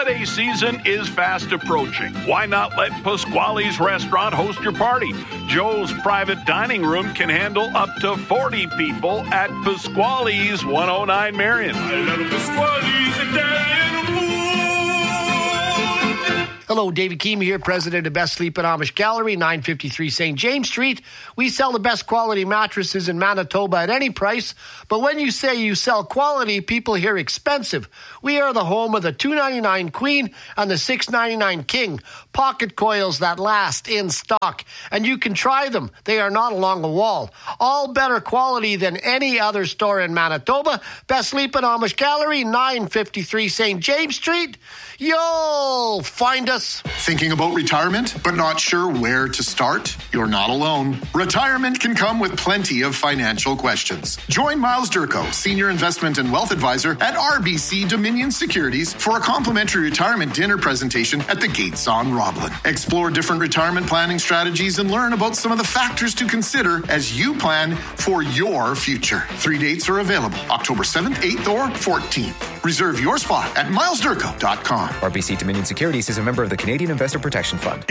holiday season is fast approaching. Why not let Pasquale's Restaurant host your party? Joe's private dining room can handle up to 40 people at Pasquale's 109 Marion. I love Pasquale's Italian food. Hello, David Keem here, president of Best Sleep and Amish Gallery, 953 St. James Street. We sell the best quality mattresses in Manitoba at any price, but when you say you sell quality, people hear expensive. We are the home of the $299 Queen and the $699 King, pocket coils that last in stock, and you can try them. They are not along the wall. All better quality than any other store in Manitoba. Best Sleep and Amish Gallery, 953 St. James Street. You'll find us. Thinking about retirement, but not sure where to start? You're not alone. Retirement can come with plenty of financial questions. Join Miles Durko, Senior Investment and Wealth Advisor at RBC Dominion Securities for a complimentary retirement dinner presentation at the Gates on Roblin. Explore different retirement planning strategies and learn about some of the factors to consider as you plan for your future. 3 dates are available, October 7th, 8th, or 14th. Reserve your spot at milesdurko.com. RBC Dominion Securities is a member of the Canadian Investor Protection Fund.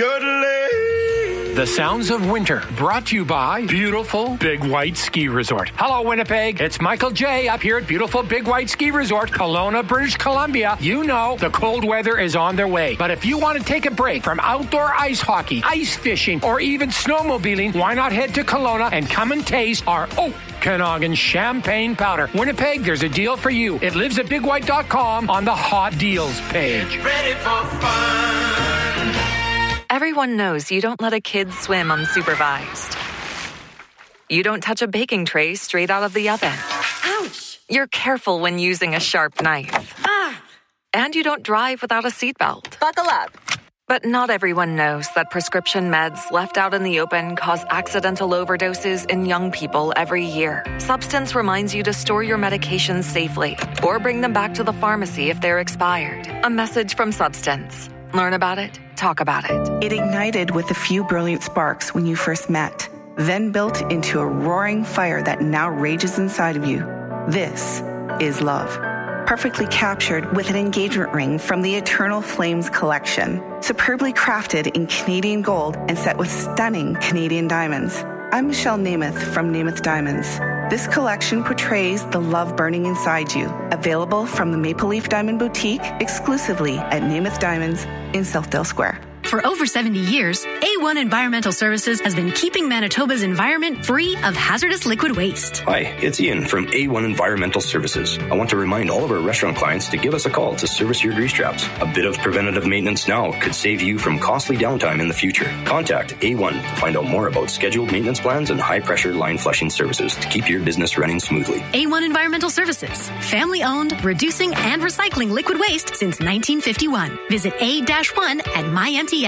The Sounds of Winter, brought to you by Beautiful Big White Ski Resort. Hello, Winnipeg. It's Michael J. up here at Beautiful Big White Ski Resort, Kelowna, British Columbia. You know the cold weather is on their way. But if you want to take a break from outdoor ice hockey, ice fishing, or even snowmobiling, why not head to Kelowna and come and taste our Okanagan Champagne Powder. Winnipeg, there's a deal for you. It lives at bigwhite.com on the Hot Deals page. Get ready for fun. Everyone knows you don't let a kid swim unsupervised. You don't touch a baking tray straight out of the oven. Ouch! You're careful when using a sharp knife. Ah! And you don't drive without a seatbelt. Buckle up. But not everyone knows that prescription meds left out in the open cause accidental overdoses in young people every year. Substance reminds you to store your medications safely or bring them back to the pharmacy if they're expired. A message from Substance. Learn about it. Talk about it. It ignited with a few brilliant sparks when you first met, then built into a roaring fire that now rages inside of you. This is love. Perfectly captured with an engagement ring from the Eternal Flames collection, superbly crafted in Canadian gold and set with stunning Canadian diamonds. I'm Michelle Namath from Namath Diamonds. This collection portrays the love burning inside you. Available from the Maple Leaf Diamond Boutique exclusively at Namath Diamonds in Southdale Square. For over 70 years, A1 Environmental Services has been keeping Manitoba's environment free of hazardous liquid waste. Hi, it's Ian from A1 Environmental Services. I want to remind all of our restaurant clients to give us a call to service your grease traps. A bit of preventative maintenance now could save you from costly downtime in the future. Contact A1 to find out more about scheduled maintenance plans and high-pressure line flushing services to keep your business running smoothly. A1 Environmental Services, family-owned, reducing and recycling liquid waste since 1951. Visit A-1 at MyMTS.net.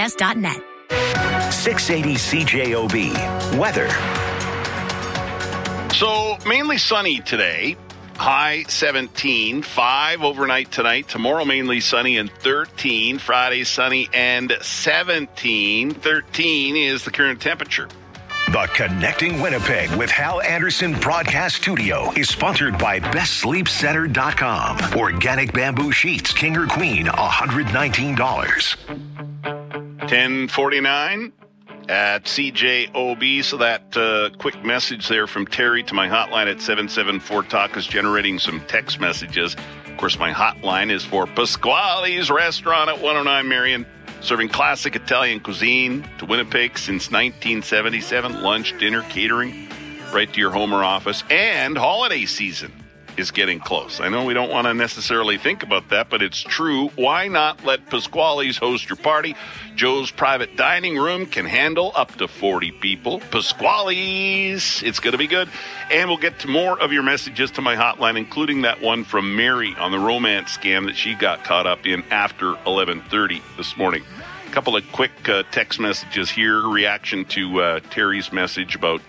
680 CJOB. Weather. So, mainly sunny today. High 17, 5 overnight tonight. Tomorrow mainly sunny and 13. Friday sunny and 17. 13 is the current temperature. The Connecting Winnipeg with Hal Anderson Broadcast Studio is sponsored by BestSleepCenter.com. Organic bamboo sheets, king or queen, $119. 10:49 at CJOB. So that quick message there from Terry to my hotline at 774-TALK is generating some text messages. Of course, my hotline is for Pasquale's Restaurant at 109 Marion, serving classic Italian cuisine to Winnipeg since 1977. Lunch, dinner, catering, right to your home or office. And holiday season is getting close. I know we don't want to necessarily think about that, but it's true. Why not let Pasquale's host your party? Joe's private dining room can handle up to 40 people. Pasquale's, it's going to be good. And we'll get to more of your messages to my hotline, including that one from Mary on the romance scam that she got caught up in after 11:30 this morning. A couple of quick text messages here. Reaction to Terry's message about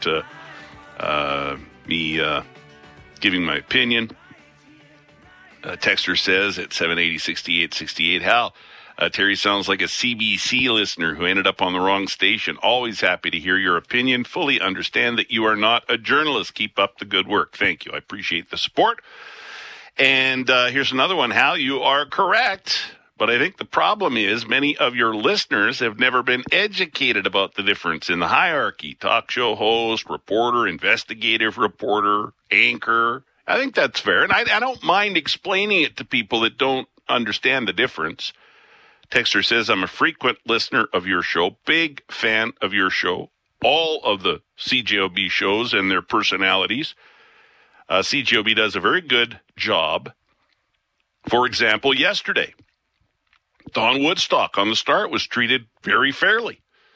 me giving my opinion. Texter says at 780-6868, Hal, Terry sounds like a CBC listener who ended up on the wrong station. Always happy to hear your opinion. Fully understand that you are not a journalist. Keep up the good work. Thank you. I appreciate the support. And here's another one. Hal, you are correct. But I think the problem is many of your listeners have never been educated about the difference in the hierarchy. Talk show host, reporter, investigative reporter, anchor. I think that's fair. And I don't mind explaining it to people that don't understand the difference. Texter says, I'm a frequent listener of your show, big fan of your show, all of the CJOB shows and their personalities. CJOB does a very good job. For example, yesterday, Don Woodstock on the start was treated very fairly.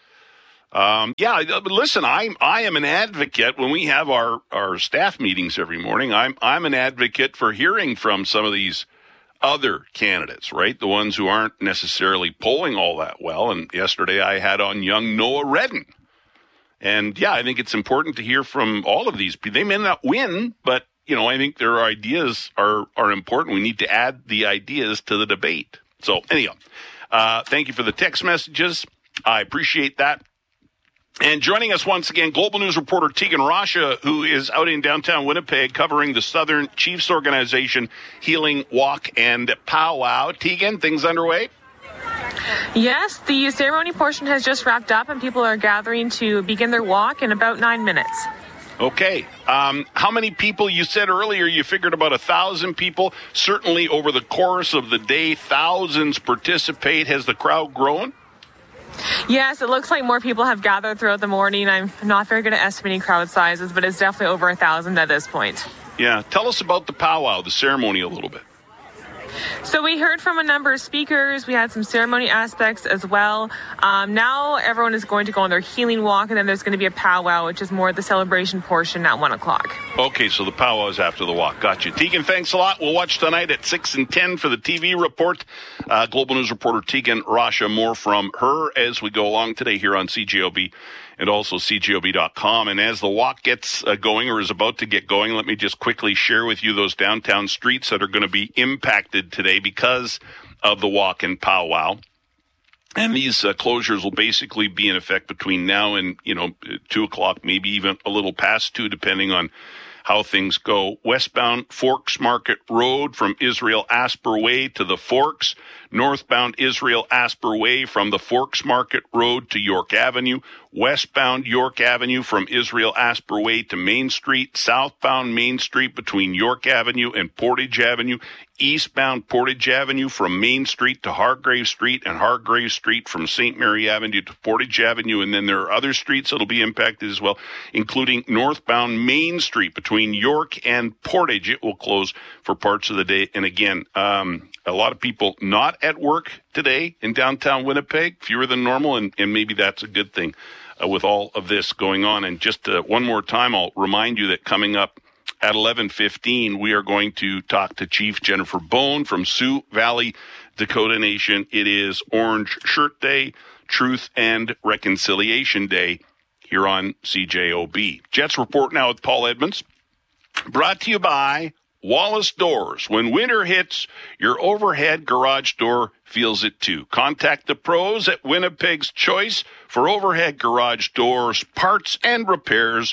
Listen, I am an advocate when we have our staff meetings every morning. I'm an advocate for hearing from some of these other candidates, right? The ones who aren't necessarily polling all that well. And yesterday I had on young Noah Redden. And I think it's important to hear from all of these people. They may not win, but I think their ideas are important. We need to add the ideas to the debate. So anyhow, thank you for the text messages. I appreciate that. And joining us once again, Global News reporter Tegan Rasha, who is out in downtown Winnipeg covering the Southern Chiefs Organization Healing Walk and Powwow. Tegan, things underway? Yes, the ceremony portion has just wrapped up and people are gathering to begin their walk in about 9 minutes. Okay. How many people? You said earlier you figured about 1,000 people. Certainly over the course of the day, thousands participate. Has the crowd grown? Yes, it looks like more people have gathered throughout the morning. I'm not very good at estimating crowd sizes, but it's definitely over 1,000 at this point. Yeah. Tell us about the powwow, the ceremony a little bit. So we heard from a number of speakers. We had some ceremony aspects as well. Now everyone is going to go on their healing walk, and then there's going to be a powwow, which is more the celebration portion at 1 o'clock. Okay, so the powwow is after the walk. Gotcha. Tegan, thanks a lot. We'll watch tonight at 6 and 10 for the TV report. Global News reporter Tegan Rasha, more from her as we go along today here on CJOB and also CJOB.com. And as the walk gets going or is about to get going, let me just quickly share with you those downtown streets that are going to be impacted today because of the walk and powwow. And these closures will basically be in effect between now and, 2 o'clock, maybe even a little past 2, depending on how things go. Westbound Forks Market Road from Israel Asper Way to the Forks. Northbound Israel Asper Way from the Forks Market Road to York Avenue. Westbound York Avenue from Israel Asper Way to Main Street. Southbound Main Street between York Avenue and Portage Avenue. Eastbound Portage Avenue from Main Street to Hargrave Street, and Hargrave Street from St. Mary Avenue to Portage Avenue. And then there are other streets that will be impacted as well, including northbound Main Street between York and Portage. It will close for parts of the day. And again, a lot of people not at work today in downtown Winnipeg, fewer than normal, and maybe that's a good thing with all of this going on. And just one more time, I'll remind you that coming up at 11:15, we are going to talk to Chief Jennifer Bone from Sioux Valley Dakota Nation. It is Orange Shirt Day, Truth and Reconciliation Day here on CJOB. Jets Report now with Paul Edmonds. Brought to you by Wallace Doors. When winter hits, your overhead garage door feels it too. Contact the pros at Winnipeg's Choice for overhead garage doors, parts and repairs.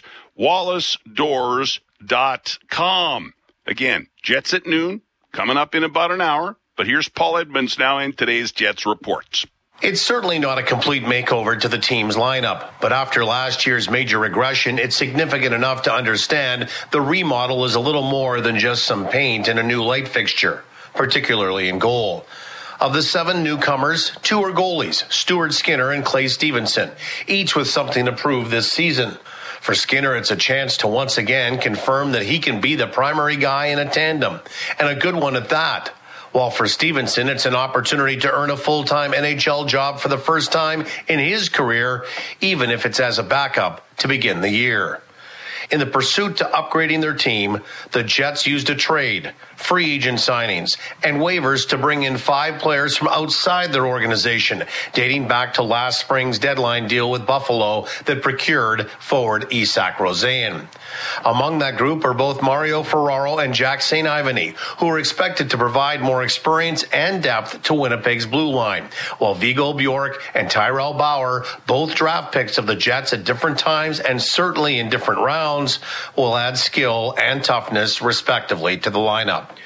WallaceDoors.com. Again, Jets at noon, coming up in about an hour. But here's Paul Edmonds now in today's Jets Reports. It's certainly not a complete makeover to the team's lineup, but after last year's major regression, it's significant enough to understand the remodel is a little more than just some paint and a new light fixture, particularly in goal. Of the 7 newcomers, 2 are goalies, Stuart Skinner and Clay Stevenson, each with something to prove this season. For Skinner, it's a chance to once again confirm that he can be the primary guy in a tandem, and a good one at that. While for Stevenson, it's an opportunity to earn a full-time NHL job for the first time in his career, even if it's as a backup to begin the year. In the pursuit to upgrading their team, the Jets used a trade, free agent signings, and waivers to bring in 5 players from outside their organization, dating back to last spring's deadline deal with Buffalo that procured forward Isak Rosén. Among that group are both Mario Ferraro and Jack St. Ivany, who are expected to provide more experience and depth to Winnipeg's blue line, while Viggo Bjork and Tyrell Bauer, both draft picks of the Jets at different times and certainly in different rounds, will add skill and toughness respectively to the lineup.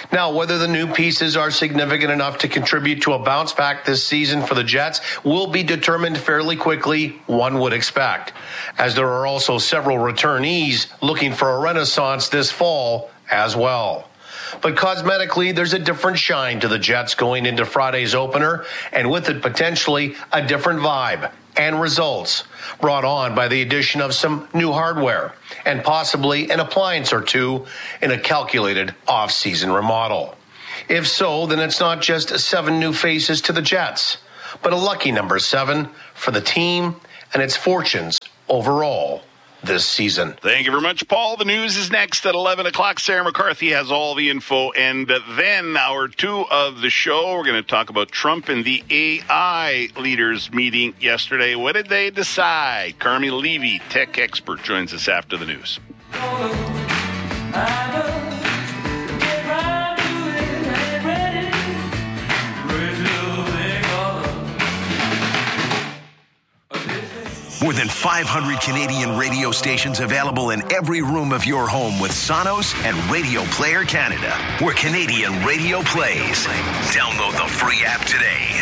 Now, whether the new pieces are significant enough to contribute to a bounce back this season for the Jets will be determined fairly quickly, one would expect, as there are also several returnees looking for a renaissance this fall as well. But cosmetically, there's a different shine to the Jets going into Friday's opener, and with it potentially a different vibe and results brought on by the addition of some new hardware and possibly an appliance or two in a calculated off-season remodel. If so, then it's not just 7 new faces to the Jets, but a lucky number 7 for the team and its fortunes overall this season. Thank you very much, Paul. The news is next at 11 o'clock. Sarah McCarthy has all the info. And then hour 2 of the show, we're going to talk about Trump and the AI leaders meeting yesterday. What did they decide? Carmi Levy, tech expert, joins us after the news. More than 500 Canadian radio stations available in every room of your home with Sonos and Radio Player Canada, where Canadian radio plays. Download the free app today.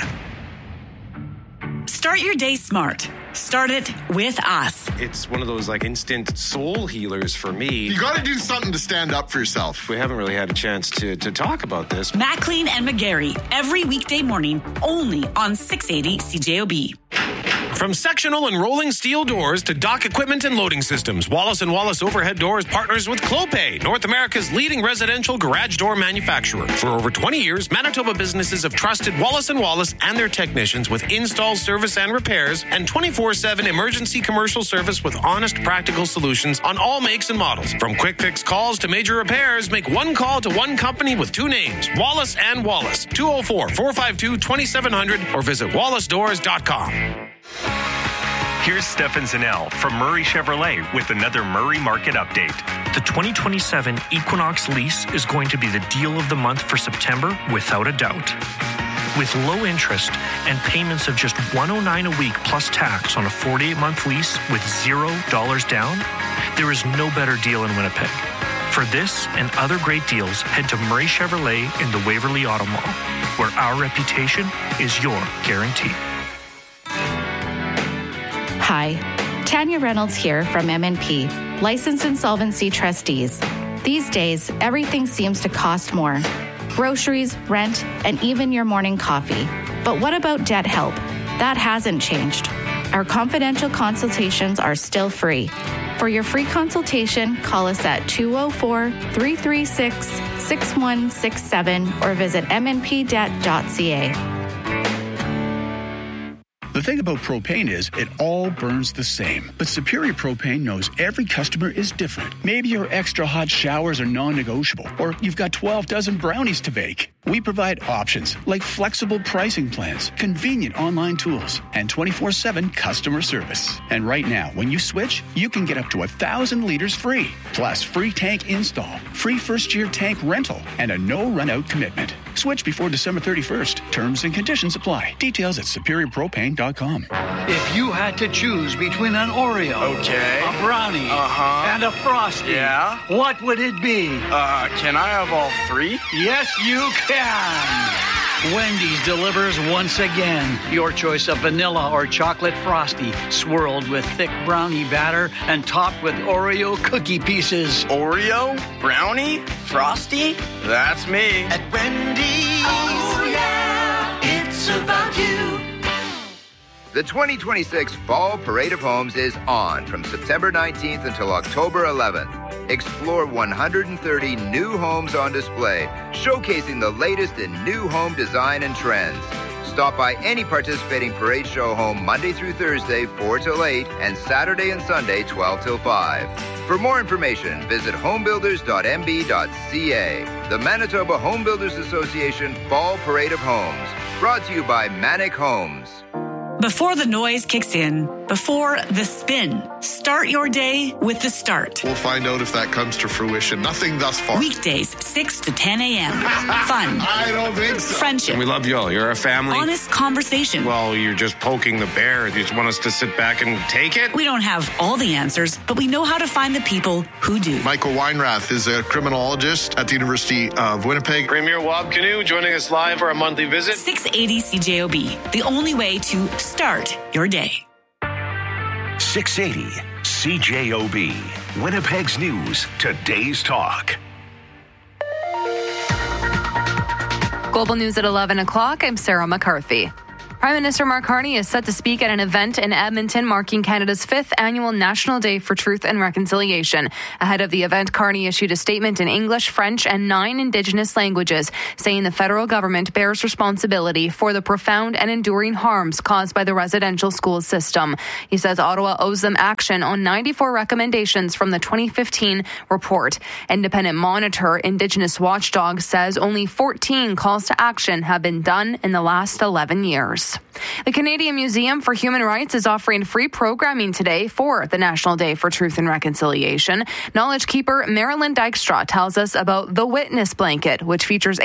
Start your day smart. Start it with us. It's one of those like instant soul healers for me. You got to do something to stand up for yourself. We haven't really had a chance to talk about this. Maclean and McGarry, every weekday morning, only on 680 CJOB. From sectional and rolling steel doors to dock equipment and loading systems, Wallace & Wallace Overhead Doors partners with Clopay, North America's leading residential garage door manufacturer. For over 20 years, Manitoba businesses have trusted Wallace & Wallace and their technicians with install, service, and repairs, and 24/7 emergency commercial service with honest, practical solutions on all makes and models. From quick fix calls to major repairs, make one call to one company with 2 names, Wallace & Wallace, 204-452-2700, or visit wallacedoors.com. Here's Stefan Zanell from Murray Chevrolet with another Murray Market Update. The 2027 Equinox lease is going to be the deal of the month for September without a doubt. With low interest and payments of just $109 a week plus tax on a 48-month lease with $0 down, there is no better deal in Winnipeg. For this and other great deals, head to Murray Chevrolet in the Waverly Auto Mall, where our reputation is your guarantee. Hi, Tanya Reynolds here from MNP, Licensed Insolvency Trustees. These days, everything seems to cost more. Groceries, rent, and even your morning coffee. But what about debt help? That hasn't changed. Our confidential consultations are still free. For your free consultation, call us at 204-336-6167 or visit mnpdebt.ca. The thing about propane is it all burns the same. But Superior Propane knows every customer is different. Maybe your extra hot showers are non-negotiable, or you've got 12 dozen brownies to bake. We provide options like flexible pricing plans, convenient online tools, and 24/7 customer service. And right now, when you switch, you can get up to 1,000 liters free, plus free tank install, free first-year tank rental, and a no-run-out commitment. Switch before December 31st. Terms and conditions apply. Details at superiorpropane.com. If you had to choose between an Oreo, a brownie, and a Frosty, what would it be? Can I have all 3? Yes, you can. Wendy's delivers once again. Your choice of vanilla or chocolate Frosty, swirled with thick brownie batter and topped with Oreo cookie pieces. Oreo? Brownie? Frosty? That's me. At Wendy's, oh yeah, it's about you. The 2026 Fall Parade of Homes is on from September 19th until October 11th. Explore 130 new homes on display, showcasing the latest in new home design and trends. Stop by any participating parade show home Monday through Thursday, 4 till 8, and Saturday and Sunday, 12 till 5. For more information, visit homebuilders.mb.ca. The Manitoba Home Builders Association Fall Parade of Homes, brought to you by Manic Homes. Before the noise kicks in, before the spin. Start your day with The Start. We'll find out if that comes to fruition. Nothing thus far. Weekdays, 6 to 10 a.m. Fun. I don't think so. Friendship. We love you all. You're a family. Honest conversation. Well, you're just poking the bear. You just want us to sit back and take it? We don't have all the answers, but we know how to find the people who do. Michael Weinrath is a criminologist at the University of Winnipeg. Premier Wob Canoe joining us live for a monthly visit. 680 CJOB, the only way to start your day. 680 CJOB, Winnipeg's News, Today's Talk. Global News at 11 o'clock. I'm Sarah McCarthy. Prime Minister Mark Carney is set to speak at an event in Edmonton marking Canada's 5th annual National Day for Truth and Reconciliation. Ahead of the event, Carney issued a statement in English, French, and 9 Indigenous languages, saying the federal government bears responsibility for the profound and enduring harms caused by the residential school system. He says Ottawa owes them action on 94 recommendations from the 2015 report. Independent monitor Indigenous Watchdog says only 14 calls to action have been done in the last 11 years. The Canadian Museum for Human Rights is offering free programming today for the National Day for Truth and Reconciliation. Knowledge keeper Marilyn Dykstra tells us about the Witness Blanket, which features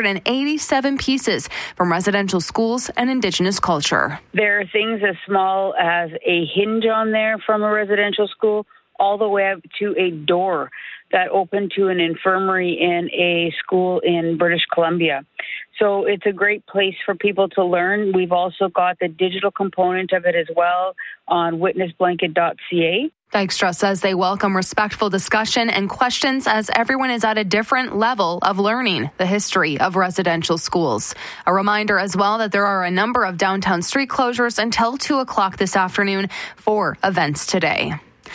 887 pieces from residential schools and Indigenous culture. There are things as small as a hinge on there from a residential school, all the way up to a door that opened to an infirmary in a school in British Columbia. So it's a great place for people to learn. We've also got the digital component of it as well on witnessblanket.ca. Dykstra says they welcome respectful discussion and questions as everyone is at a different level of learning the history of residential schools. A reminder as well that there are a number of downtown street closures until 2 o'clock this afternoon for events today.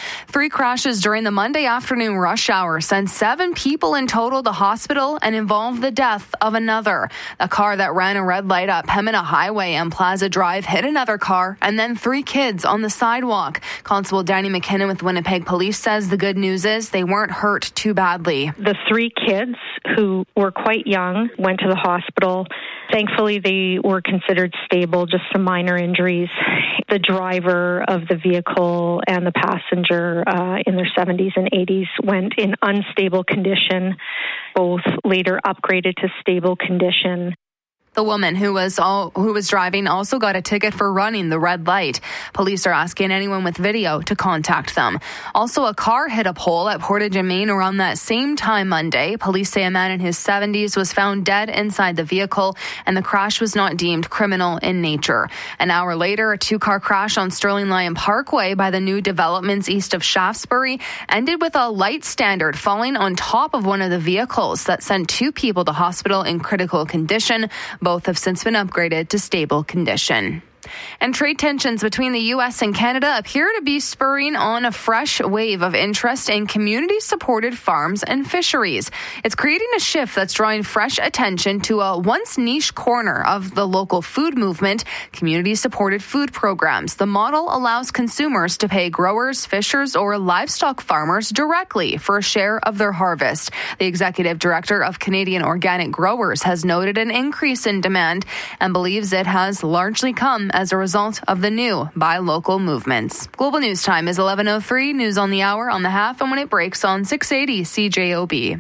3 crashes during the Monday afternoon rush hour sent 7 people in total to hospital and involved the death of another. A car that ran a red light up Pembina Highway and Plaza Drive hit another car and then 3 kids on the sidewalk. Constable Danny McKinnon with Winnipeg Police says the good news is they weren't hurt too badly. The 3 kids, who were quite young, went to the hospital. Thankfully, they were considered stable, just some minor injuries. The driver of the vehicle and the passenger in their 70s and 80s went in unstable condition. Both later upgraded to stable condition. The woman who was driving also got a ticket for running the red light. Police are asking anyone with video to contact them. Also, a car hit a pole at Portage-Main around that same time Monday. Police say a man in his 70s was found dead inside the vehicle, and the crash was not deemed criminal in nature. An hour later, a 2-car crash on Sterling Lyon Parkway by the new developments east of Shaftesbury ended with a light standard falling on top of one of the vehicles that sent 2 people to hospital in critical condition. Both have since been upgraded to stable condition. And trade tensions between the U.S. and Canada appear to be spurring on a fresh wave of interest in community-supported farms and fisheries. It's creating a shift that's drawing fresh attention to a once niche corner of the local food movement, community-supported food programs. The model allows consumers to pay growers, fishers, or livestock farmers directly for a share of their harvest. The executive director of Canadian Organic Growers has noted an increase in demand and believes it has largely come as a result of the new buy local movements. Global News Time is 11:03. News on the hour, on the half, and when it breaks on 680 CJOB.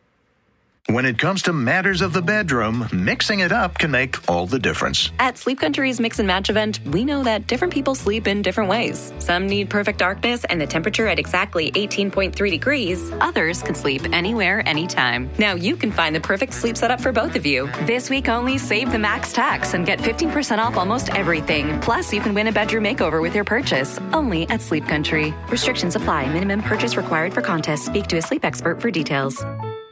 When it comes to matters of the bedroom, mixing it up can make all the difference. At Sleep Country's Mix and Match event, we know that different people sleep in different ways. Some need perfect darkness and the temperature at exactly 18.3 degrees. Others can sleep anywhere, anytime. Now you can find the perfect sleep setup for both of you. This week only, save the max tax and get 15% off almost everything. Plus, you can win a bedroom makeover with your purchase. Only at Sleep Country. Restrictions apply. Minimum purchase required for contest. Speak to a sleep expert for details.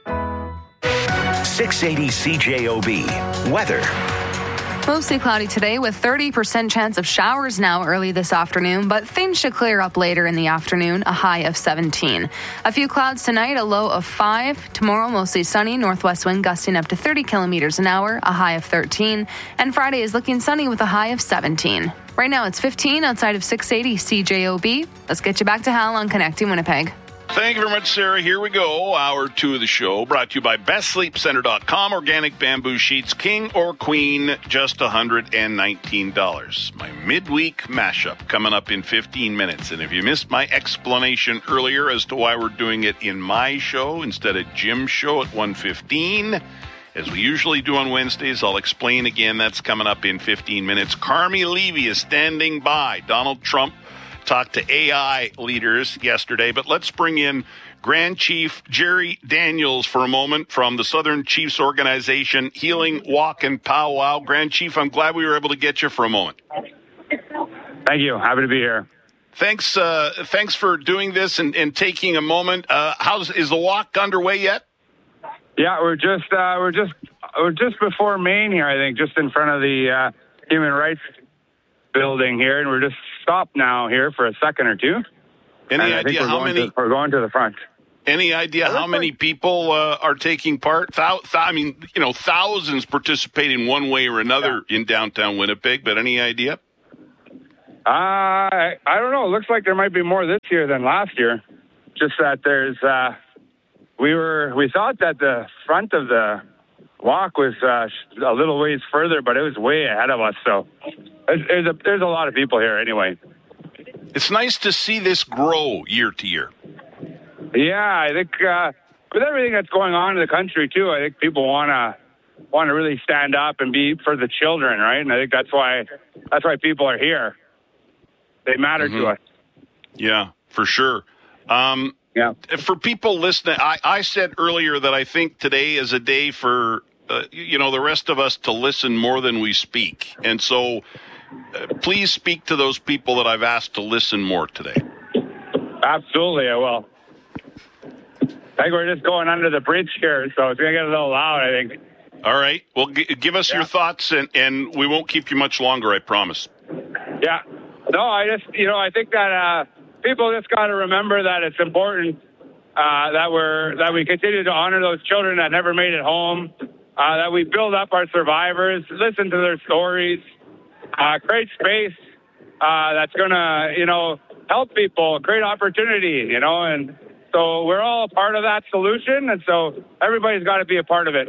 680 CJOB. Weather. Mostly cloudy today with 30% chance of showers now early this afternoon, but things should clear up later in the afternoon, a high of 17. A few clouds tonight, a low of 5. Tomorrow, mostly sunny, northwest wind gusting up to 30 kilometers an hour, a high of 13. And Friday is looking sunny with a high of 17. Right now it's 15 outside of 680 CJOB. Let's get you back to Hal on Connecting Winnipeg. Thank you very much, Sarah. Here we go. Hour 2 of the show brought to you by BestSleepCenter.com. Organic bamboo sheets, king or queen, just $119. My midweek mashup coming up in 15 minutes. And if you missed my explanation earlier as to why we're doing it in my show instead of Jim's show at 1:15, as we usually do on Wednesdays, I'll explain again. That's coming up in 15 minutes. Carmi Levy is standing by. Donald Trump talked to AI leaders yesterday, but let's bring in Grand Chief Jerry Daniels for a moment from the Southern Chiefs organization, Healing Walk and Powwow. Grand Chief, I'm glad we were able to get you for a moment. Thank you. Happy to be here. Thanks for doing this and taking a moment. Is the walk underway yet? Yeah, we're just before Main here, I think, just in front of the Human Rights Building here, and we're just stopped now here for a second or two. Any idea how many? We're going to the front. Any idea how many people are taking part? Thousands participate in one way or another in downtown Winnipeg, but any idea? I don't know. It looks like there might be more this year than last year. Just that there's we thought that the front of the walk was a little ways further, but it was way ahead of us. So there's a lot of people here anyway. It's nice to see this grow year to year. Yeah, I think with everything that's going on in the country too, I think people want to really stand up and be for the children, right? And I think that's why people are here. They matter to us. Yeah, for sure. Yeah. For people listening, I said earlier that I think today is a day for the rest of us to listen more than we speak, and so please speak to those people that I've asked to listen more today. Absolutely, I will. I think we're just going under the bridge here, so it's going to get a little loud, I think. All right. Well, give us your thoughts, and we won't keep you much longer, I promise. Yeah. No, I think that people just got to remember that it's important that we continue to honor those children that never made it home, that we build up our survivors, listen to their stories, create space that's going to, help people, create opportunity, and so we're all a part of that solution, and so everybody's got to be a part of it.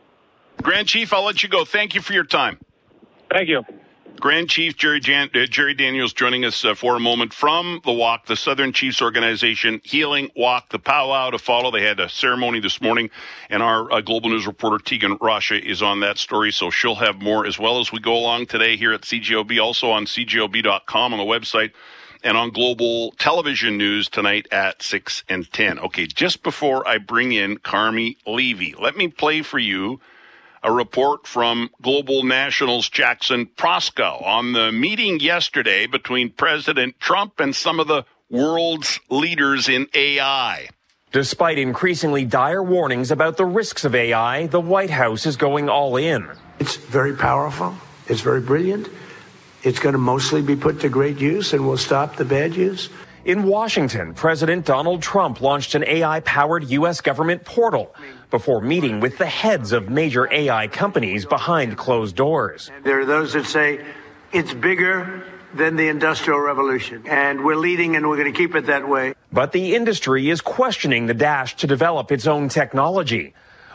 Grand Chief, I'll let you go. Thank you for your time. Thank you. Grand Chief Jerry Daniels joining us for a moment from the walk, the Southern Chiefs organization, Healing Walk, the powwow to follow. They had a ceremony this morning, and our Global News reporter Tegan Rasha is on that story, so she'll have more as well as we go along today here at CJOB, also on CJOB.com on the website, and on Global Television News tonight at 6 and 10. Okay, just before I bring in Carmi Levy, let me play for you a report from Global National's Jackson Proskow on the meeting yesterday between President Trump and some of the world's leaders in AI. Despite increasingly dire warnings about the risks of AI, the White House is going all in. It's very powerful. It's very brilliant. It's going to mostly be put to great use and will stop the bad use. In Washington, President Donald Trump launched an AI-powered U.S. government portal before meeting with the heads of major AI companies behind closed doors. There are those that say it's bigger than the Industrial Revolution, and we're leading and we're going to keep it that way. But the industry is questioning the dash to develop its own technology.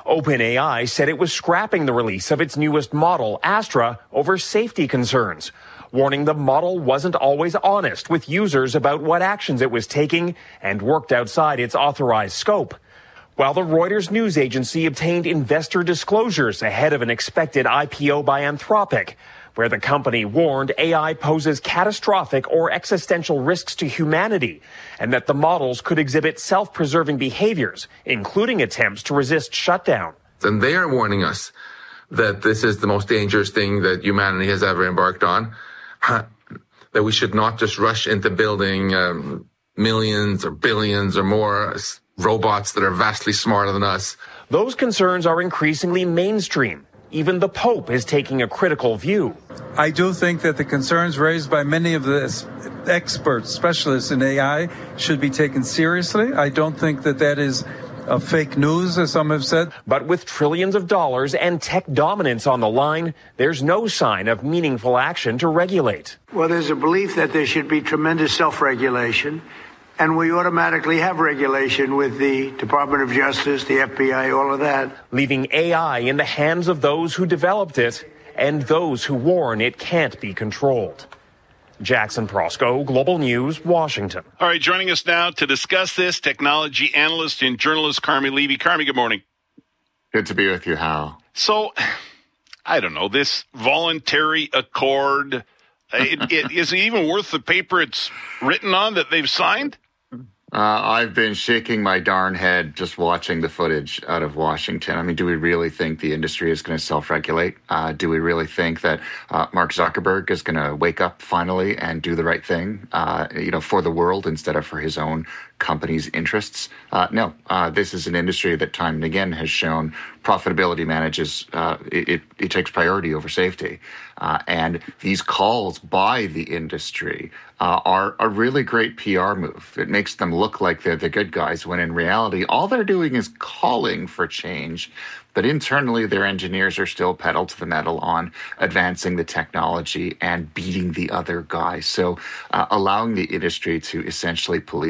OpenAI said it was scrapping the release of its newest model, Astra, over safety concerns, warning the model wasn't always honest with users about what actions it was taking and worked outside its authorized scope. While the Reuters news agency obtained investor disclosures ahead of an expected IPO by Anthropic, where the company warned AI poses catastrophic or existential risks to humanity, and that the models could exhibit self-preserving behaviors, including attempts to resist shutdown. And they are warning us that this is the most dangerous thing that humanity has ever embarked on, that we should not just rush into building millions or billions or more robots that are vastly smarter than us. Those concerns are increasingly mainstream. Even the Pope is taking a critical view. I do think that the concerns raised by many of the experts, specialists in AI, should be taken seriously. I don't think that that is fake news, as some have said. But with trillions of dollars and tech dominance on the line, there's no sign of meaningful action to regulate. Well, there's a belief that there should be tremendous self-regulation and we automatically have regulation with the Department of Justice, the FBI, all of that. Leaving AI in the hands of those who developed it and those who warn it can't be controlled. Jackson Prosco, Global News, Washington. All right, joining us now to discuss this, technology analyst and journalist Carmi Levy. Carmi, good morning. Good to be with you, Hal. So, I don't know, this voluntary accord, is it even worth the paper it's written on that they've signed? I've been shaking my darn head just watching the footage out of Washington. I mean, do we really think the industry is going to self-regulate? Do we really think that Mark Zuckerberg is going to wake up finally and do the right thing, for the world instead of for his own company's interests? No, this is an industry that time and again has shown profitability manages, it takes priority over safety. And these calls by the industry are a really great PR move. It makes them look like they're the good guys, when in reality, all they're doing is calling for change. But internally, their engineers are still pedal to the metal on advancing the technology and beating the other guy. So allowing the industry to essentially police